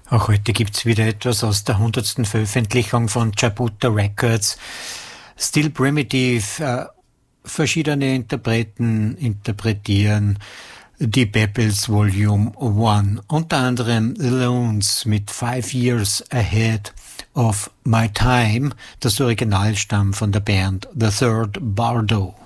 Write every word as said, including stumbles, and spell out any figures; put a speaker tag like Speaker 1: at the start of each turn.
Speaker 1: Auch heute gibt's wieder etwas aus der hundertsten Veröffentlichung von Jabuta Records. Still Primitive, äh, verschiedene Interpreten interpretieren die Bebels Volume eins. Unter anderem The Loons mit Five Years Ahead of My Time. Das Original stammt von der Band The Third Bardo.